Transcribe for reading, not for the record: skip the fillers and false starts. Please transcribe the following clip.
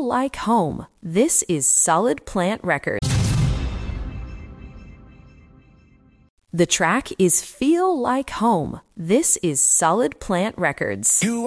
like home. This is Solid Plant Records. The track is Feel Like Home. This is Solid Plant Records.